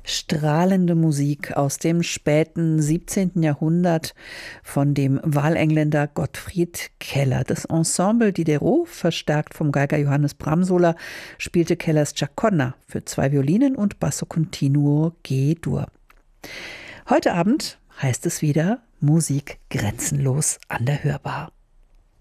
Strahlende Musik aus dem späten 17. Jahrhundert von dem Wahlengländer Gottfried Keller. Das Ensemble Diderot, verstärkt vom Geiger Johannes Bramsola, spielte Kellers Chaconne für 2 Violinen und Basso Continuo G-Dur. Heute Abend heißt es wieder Musik grenzenlos an der Hörbar.